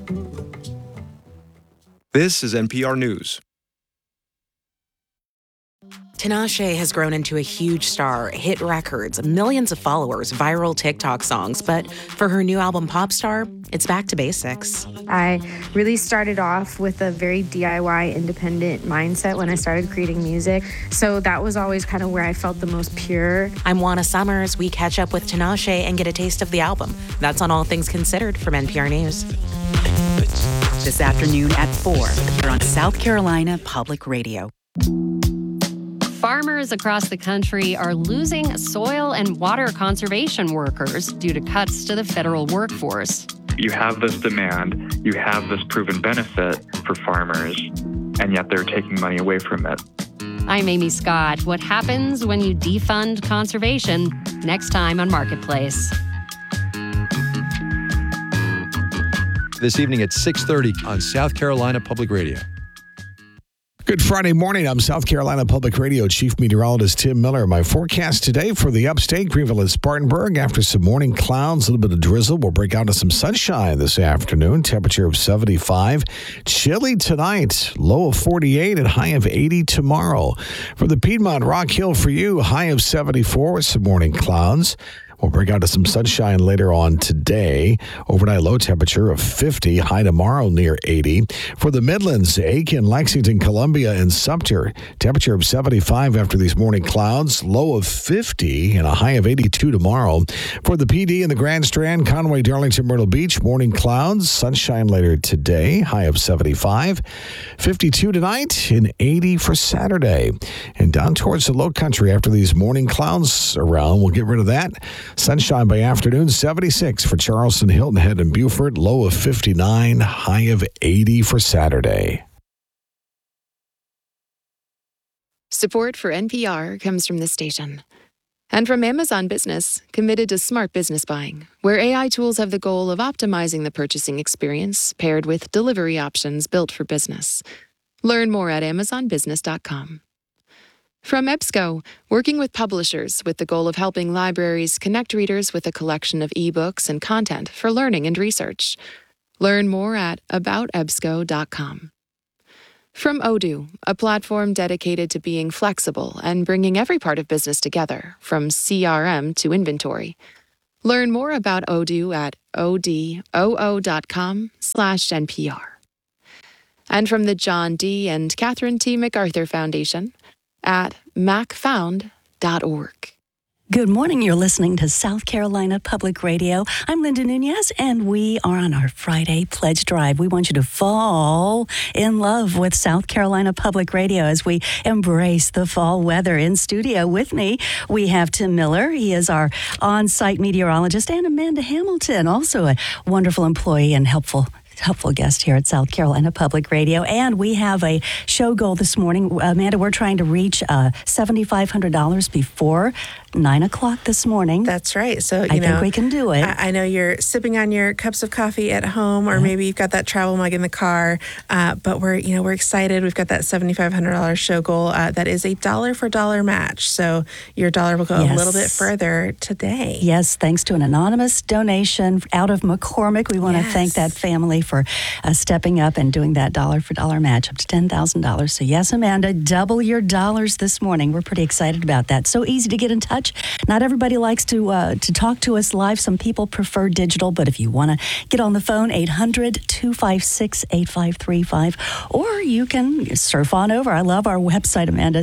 This is NPR News. Tinashe has grown into a huge star, hit records, millions of followers, viral TikTok songs. But for her new album, Popstar, it's back to basics. I really started off with a very DIY independent mindset when I started creating music. So that was always kind of where I felt the most pure. I'm Juana Summers. We catch up with Tinashe and get a taste of the album. That's on All Things Considered from NPR News. This afternoon at 4 here on South Carolina Public Radio. Farmers across the country are losing soil and water conservation workers due to cuts to the federal workforce. You have this demand, you have this proven benefit for farmers, and yet they're taking money away from it. I'm Amy Scott. What happens when you defund conservation? Next time on Marketplace. This evening at 6:30 on South Carolina Public Radio. Good Friday morning. I'm South Carolina Public Radio Chief Meteorologist Tim Miller. My forecast today for the upstate, Greenville and Spartanburg. After some morning clouds, a little bit of drizzle, we'll break out to some sunshine this afternoon. Temperature of 75. Chilly tonight, low of 48 and high of 80 tomorrow. For the Piedmont Rock Hill for you, high of 74 with some morning clouds. We'll break out to some sunshine later on today. Overnight low temperature of 50, high tomorrow near 80. For the Midlands, Aiken, Lexington, Columbia, and Sumter, temperature of 75 after these morning clouds, low of 50 and a high of 82 tomorrow. For the PD in the Grand Strand, Conway, Darlington, Myrtle Beach, morning clouds, sunshine later today, high of 75. 52 tonight and 80 for Saturday. And down towards the low country after these morning clouds around, we'll get rid of that. Sunshine by afternoon, 76 for Charleston, Hilton Head, and Beaufort. Low of 59, high of 80 for Saturday. Support for NPR comes from this station. And from Amazon Business, committed to smart business buying, where AI tools have the goal of optimizing the purchasing experience paired with delivery options built for business. Learn more at amazonbusiness.com. From EBSCO, working with publishers with the goal of helping libraries connect readers with a collection of ebooks and content for learning and research. Learn more at aboutebsco.com. From Odoo, a platform dedicated to being flexible and bringing every part of business together, from CRM to inventory. Learn more about Odoo at odoo.com/NPR. And from the John D. and Catherine T. MacArthur Foundation, at macfound.org. Good morning. You're listening to South Carolina Public Radio. I'm Linda Nunez, and we are on our Friday Pledge Drive. We want you to fall in love with South Carolina Public Radio as we embrace the fall weather. In studio with me, we have Tim Miller. He is our on-site meteorologist, and Amanda Hamilton, also a wonderful employee and helpful guest here at South Carolina Public Radio. And we have a show goal this morning. Amanda, we're trying to reach $7,500 before 9 o'clock this morning. That's right. So, I think we can do it. I know you're sipping on your cups of coffee at home, or maybe you've got that travel mug in the car. But we're excited. We've got that $7,500 show goal. That is a dollar for dollar match. So your dollar will go a little bit further today. Yes, thanks to an anonymous donation out of McCormick. We want to thank that family for stepping up and doing that dollar for dollar match up to $10,000. So yes, Amanda, double your dollars this morning. We're pretty excited about that. So easy to get in touch. Not everybody likes to talk to us live. Some people prefer digital, but if you want to get on the phone, 800-256-8535, or you can surf on over. I love our website, Amanda,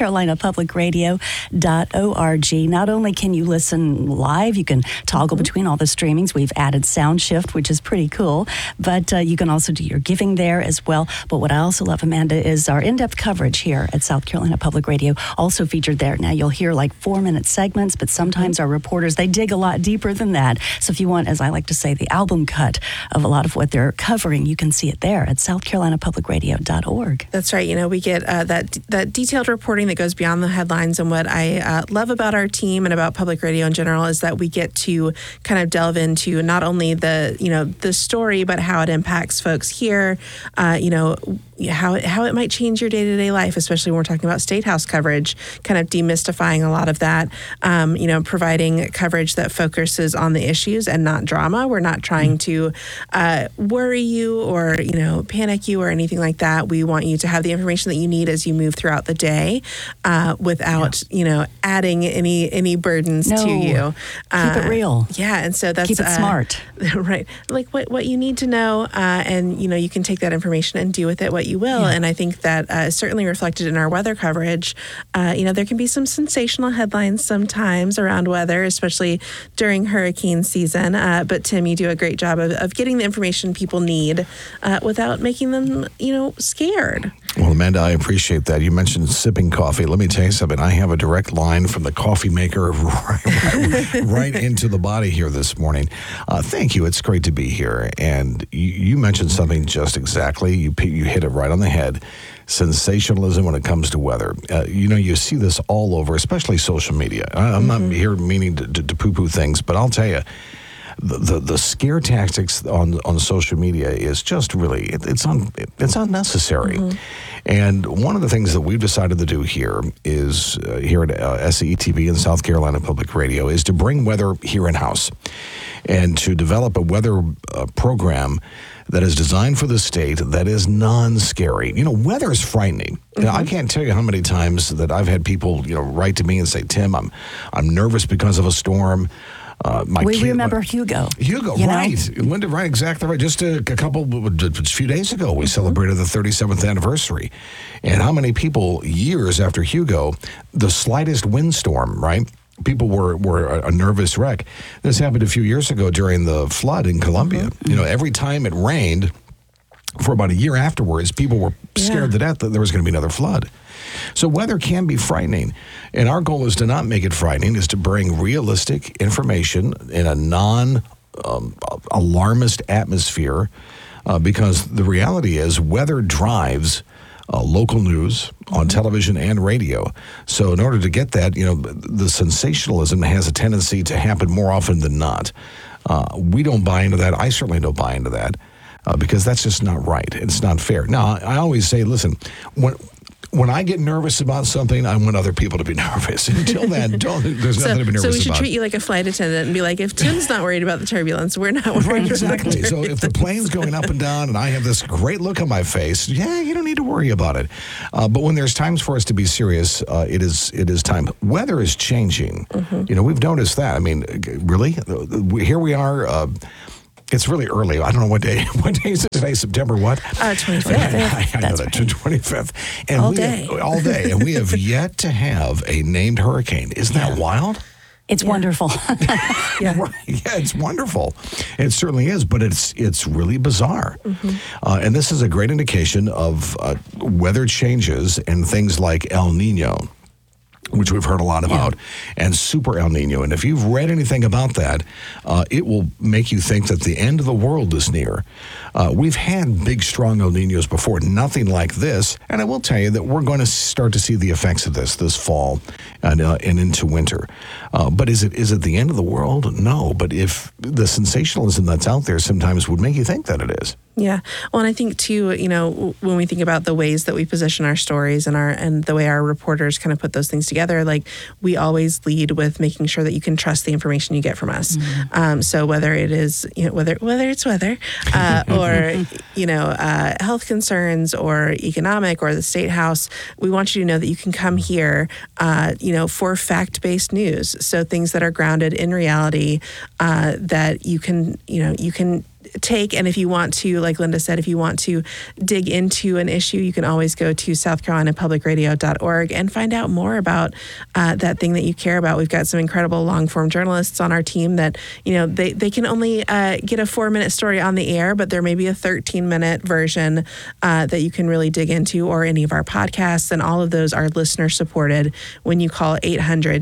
southcarolinapublicradio.org. Not only can you listen live, you can toggle between all the streamings. We've added Sound Shift, which is pretty cool, but you can also do your giving there as well. But what I also love, Amanda, is our in-depth coverage here at South Carolina Public Radio, also featured there. Now, you'll hear like 4-minute segments, but sometimes our reporters, they dig a lot deeper than that. So if you want, as I like to say, the album cut of a lot of what they're covering, you can see it there at southcarolinapublicradio.org. That's right. We get that detailed reporting that goes beyond the headlines. And what I love about our team and about public radio in general is that we get to kind of delve into not only the story, but how it impacts folks here. how it might change your day-to-day life, especially when we're talking about State House coverage, kind of demystifying a lot of that, providing coverage that focuses on the issues and not drama. We're not trying to worry you or, panic you or anything like that. We want you to have the information that you need as you move throughout the day without, adding any burdens to you. Keep it real. Yeah, and so that's... Keep it smart. Right. Like what you need to know, and, you can take that information and do with it what you will. And I think that is certainly reflected in our weather coverage. There can be some sensational headlines sometimes around weather, especially during hurricane season. But Tim, you do a great job of getting the information people need without making them, scared. Well, Amanda, I appreciate that. You mentioned sipping coffee. Let me tell you something. I have a direct line from the coffee maker right into the body here this morning. Thank you. It's great to be here. And you mentioned something just exactly. You hit it right on the head. Sensationalism when it comes to weather. You see this all over, especially social media. I'm not here meaning to poo-poo things, but I'll tell you, the scare tactics on social media is just really it's unnecessary. And one of the things that we've decided to do here is here at SCETV and South Carolina Public Radio is to bring weather here in house and to develop a weather program that is designed for the state that is non-scary. Weather is frightening. I can't tell you how many times that I've had people write to me and say, Tim, I'm nervous because of a storm. We remember Hugo. Right. Linda, right, exactly right. Just a few days ago, we celebrated the 37th anniversary. And how many people, years after Hugo, the slightest windstorm, right? People were a nervous wreck. This happened a few years ago during the flood in Columbia. Every time it rained, for about a year afterwards, people were scared to death that there was going to be another flood. So weather can be frightening, and our goal is to not make it frightening, is to bring realistic information in a non-alarmist atmosphere, because the reality is weather drives local news on television and radio. So in order to get that, the sensationalism has a tendency to happen more often than not. We don't buy into that. I certainly don't buy into that. Because that's just not right. It's not fair. Now, I always say, listen, when I get nervous about something, I want other people to be nervous. Until then, there's nothing to be nervous about. So we should treat you like a flight attendant and be like, if Tim's not worried about the turbulence, we're not worried about exactly. the So if the plane's going up and down and I have this great look on my face, you don't need to worry about it. But when there's times for us to be serious, it is time. Weather is changing. We've noticed that. I mean, really? Here we are. It's really early. I don't know what day. What day is it today? September what? 25th. I know that. 25th. And all day. And we have yet to have a named hurricane. Isn't that wild? It's wonderful. It's wonderful. It certainly is, but it's really bizarre. And this is a great indication of weather changes and things like El Nino, which we've heard a lot about, and Super El Nino. And if you've read anything about that, it will make you think that the end of the world is near. We've had big, strong El Ninos before, nothing like this. And I will tell you that we're going to start to see the effects of this fall and into winter. But is it the end of the world? No. But if the sensationalism that's out there sometimes would make you think that it is. Yeah. Well, and I think too, when we think about the ways that we position our stories and the way our reporters kind of put those things together, like we always lead with making sure that you can trust the information you get from us. So whether it is, whether it's weather or, health concerns or economic or the State House, we want you to know that you can come here, for fact-based news. So things that are grounded in reality, that you can take. And if you want to, like Linda said, if you want to dig into an issue, you can always go to southcarolinapublicradio.org and find out more about that thing that you care about. We've got some incredible long-form journalists on our team that, they can only get a 4-minute story on the air, but there may be a 13-minute version that you can really dig into, or any of our podcasts. And all of those are listener-supported when you call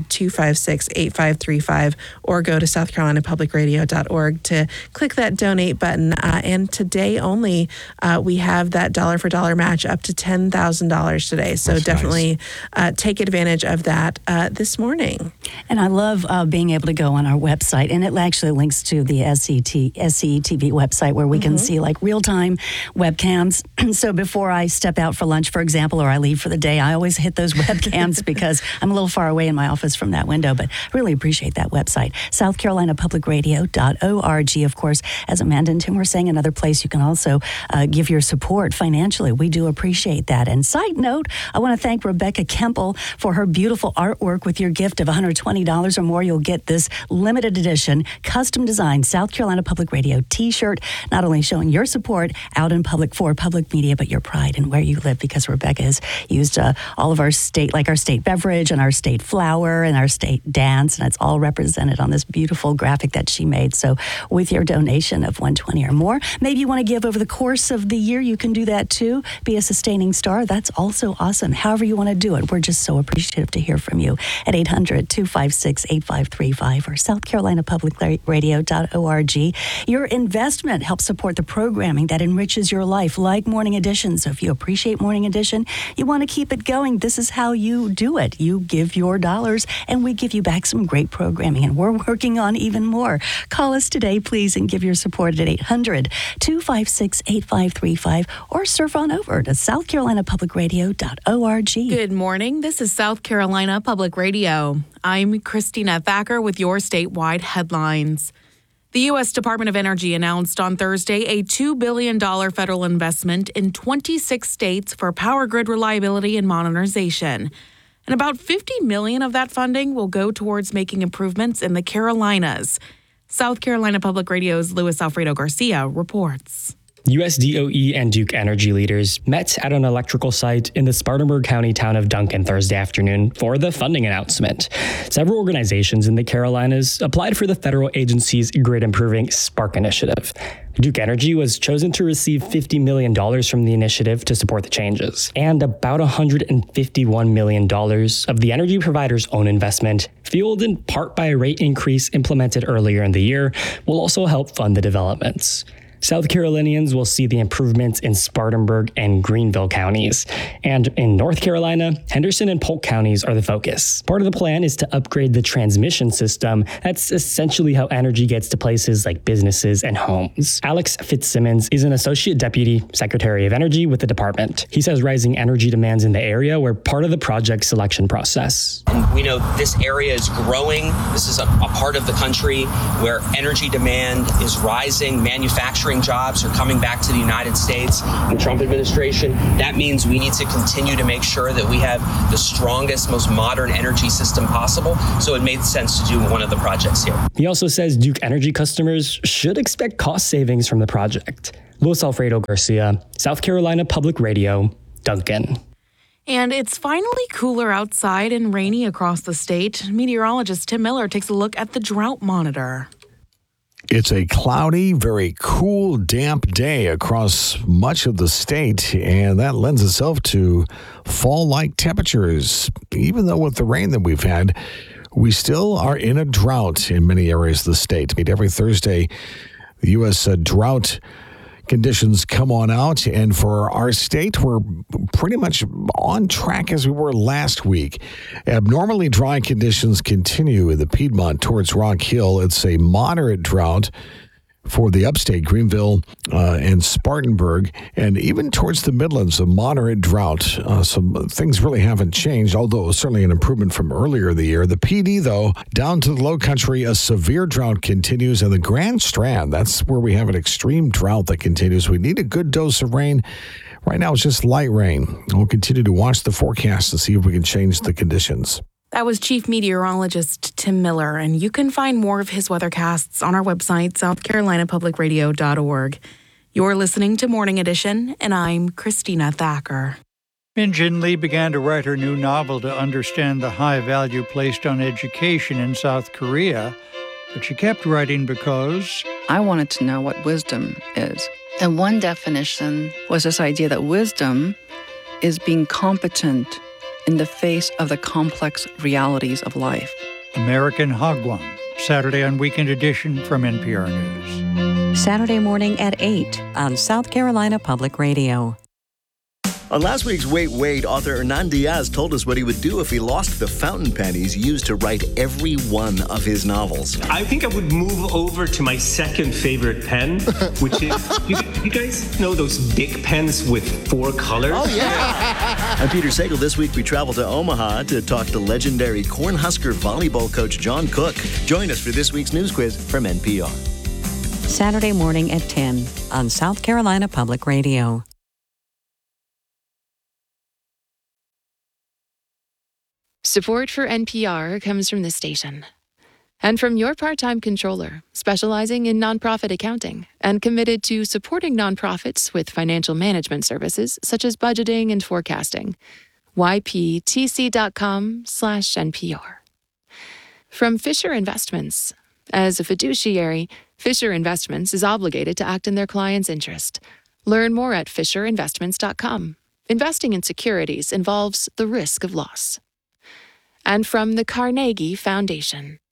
800-256-8535 or go to southcarolinapublicradio.org to click that donate button. And today only, we have that dollar for dollar match up to $10,000 today. So That's definitely take advantage of that this morning. And I love being able to go on our website, and it actually links to the SCTV website where we can see like real-time webcams. So before I step out for lunch, for example, or I leave for the day, I always hit those webcams because I'm a little far away in my office from that window, but really appreciate that website. SouthCarolinaPublicRadio.org, of course, as Amanda and Tim were saying, another place you can also give your support financially. We do appreciate that. And side note, I want to thank Rebecca Kemple for her beautiful artwork. With your gift of $120 or more, you'll get this limited edition, custom designed South Carolina Public Radio t-shirt, not only showing your support out in public for public media, but your pride in where you live, because Rebecca has used all of our state, like our state beverage and our state flower and our state dance, and it's all represented on this beautiful graphic that she made. So with your donation of $120 or more, maybe you want to give over the course of the year, you can do that too. Be a sustaining star. That's also awesome. However you want to do it. We're just so appreciative to hear from you at 800-256-8535 or SouthCarolinaPublicRadio.org. Your investment helps support the programming that enriches your life, like Morning Edition. So if you appreciate Morning Edition, you want to keep it going, this is how you do it. You give your dollars and we give you back some great programming, and we're working on even more. Call us today, please, and give your support at 800-256-8535 or surf on over to SouthCarolinaPublicRadio.org. Good morning. This is South Carolina Public Radio. I'm Christina Thacker with your statewide headlines. The U.S. Department of Energy announced on Thursday a $2 billion federal investment in 26 states for power grid reliability and modernization. And about $50 million of that funding will go towards making improvements in the Carolinas. South Carolina Public Radio's Luis Alfredo Garcia reports. U.S. DOE and Duke Energy leaders met at an electrical site in the Spartanburg County town of Duncan Thursday afternoon for the funding announcement. Several organizations in the Carolinas applied for the federal agency's Grid Improving Spark initiative. Duke Energy was chosen to receive $50 million from the initiative to support the changes, and about $151 million of the energy provider's own investment, fueled in part by a rate increase implemented earlier in the year, will also help fund the developments. South Carolinians will see the improvements in Spartanburg and Greenville counties. And in North Carolina, Henderson and Polk counties are the focus. Part of the plan is to upgrade the transmission system. That's essentially how energy gets to places like businesses and homes. Alex Fitzsimmons is an Associate Deputy Secretary of Energy with the department. He says rising energy demands in the area were part of the project selection process. And we know this area is growing. This is a part of the country where energy demand is rising, manufacturing jobs are coming back to the United States. In the Trump administration, that means we need to continue to make sure that we have the strongest, most modern energy system possible. So it made sense to do one of the projects here. He also says Duke Energy customers should expect cost savings from the project. Luis Alfredo Garcia, South Carolina Public Radio, Duncan. And it's finally cooler outside and rainy across the state. Meteorologist Tim Miller takes a look at the drought monitor. It's a cloudy, very cool, damp day across much of the state, and that lends itself to fall-like temperatures. Even though with the rain that we've had, we still are in a drought in many areas of the state. Every Thursday, the U.S. drought conditions come on out, and for our state, we're pretty much on track as we were last week. Abnormally dry conditions continue in the Piedmont towards Rock Hill. It's a moderate drought for the upstate, Greenville and Spartanburg, and even towards the Midlands, a moderate drought. Some things really haven't changed, although certainly an improvement from earlier in the year. The PD, though, down to the low country, a severe drought continues. And the Grand Strand, that's where we have an extreme drought that continues. We need a good dose of rain. Right now, it's just light rain. We'll continue to watch the forecast to see if we can change the conditions. That was Chief Meteorologist Tim Miller, and you can find more of his weathercasts on our website, SouthCarolinaPublicRadio.org. You're listening to Morning Edition, and I'm Christina Thacker. Min Jin Lee began to write her new novel to understand the high value placed on education in South Korea, but she kept writing because I wanted to know what wisdom is. And one definition was this idea that wisdom is being competent in the face of the complex realities of life. American Hagwon, Saturday on Weekend Edition from NPR News. Saturday morning at 8 on South Carolina Public Radio. On last week's Wait, Wait, author Hernan Diaz told us what he would do if he lost the fountain pen he's used to write every one of his novels. I think I would move over to my second favorite pen, which is, you guys know those big pens with 4 colors? Oh, yeah. I'm Peter Sagal. This week we travel to Omaha to talk to legendary Cornhusker volleyball coach John Cook. Join us for this week's news quiz from NPR. Saturday morning at 10 on South Carolina Public Radio. Support for NPR comes from this station and from your part-time controller, specializing in nonprofit accounting and committed to supporting nonprofits with financial management services such as budgeting and forecasting. yptc.com/NPR. From Fisher Investments. As a fiduciary, Fisher Investments is obligated to act in their client's interest. Learn more at fisherinvestments.com. Investing in securities involves the risk of loss. And from the Carnegie Foundation.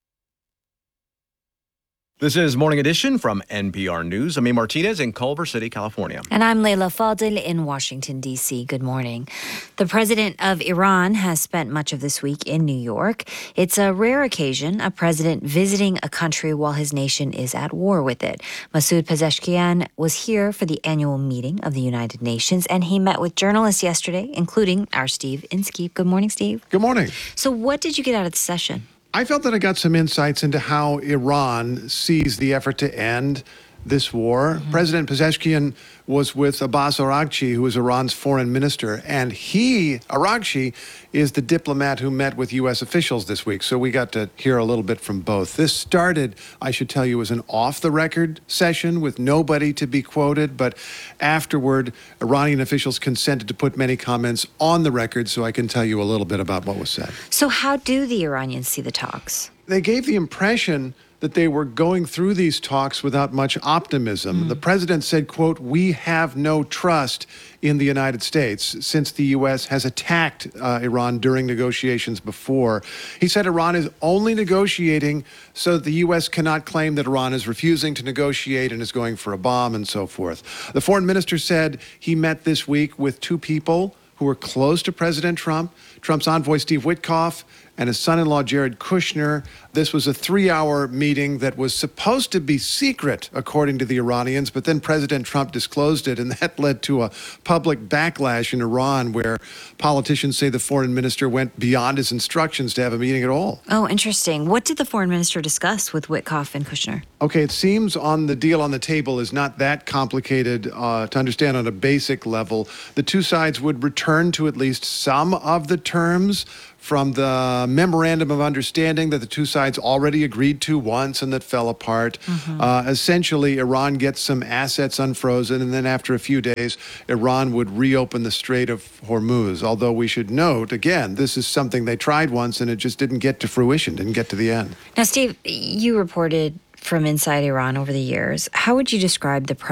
This is Morning Edition from NPR News. I'm Amin Martinez in Culver City, California. And I'm Leila Fadel in Washington, D.C. Good morning. The president of Iran has spent much of this week in New York. It's a rare occasion, a president visiting a country while his nation is at war with it. Masoud Pezeshkian was here for the annual meeting of the United Nations, and he met with journalists yesterday, including our Steve Inskeep. Good morning, Steve. Good morning. So what did you get out of the session? I felt that I got some insights into how Iran sees the effort to end this war. Mm-hmm. President Pezeshkian was with Abbas Araghchi, who is Iran's foreign minister, and Araghchi, is the diplomat who met with U.S. officials this week. So we got to hear a little bit from both. This started, I should tell you, as an off-the-record session with nobody to be quoted, but afterward, Iranian officials consented to put many comments on the record, so I can tell you a little bit about what was said. So how do the Iranians see the talks? They gave the impression that they were going through these talks without much optimism. The president said, quote, "We have no trust in the United States," since the U.S. has attacked Iran during negotiations before. He said Iran is only negotiating so that the U.S. cannot claim that Iran is refusing to negotiate and is going for a bomb and so forth. The foreign minister said he met this week with 2 people who were close to President Trump, Trump's envoy Steve Witkoff and his son-in-law Jared Kushner. This was a 3-hour meeting that was supposed to be secret, according to the Iranians, but then President Trump disclosed it, and that led to a public backlash in Iran where politicians say the foreign minister went beyond his instructions to have a meeting at all. Oh, interesting. What did the foreign minister discuss with Witkoff and Kushner? Okay, it seems on the deal on the table is not that complicated to understand on a basic level. The 2 sides would return to at least some of the terms from the memorandum of understanding that the 2 sides already agreed to once and that fell apart. Essentially, Iran gets some assets unfrozen, and then after a few days, Iran would reopen the Strait of Hormuz. Although we should note, again, this is something they tried once and it just didn't get to fruition, didn't get to the end. Now, Steve, you reported from inside Iran over the years. How would you describe the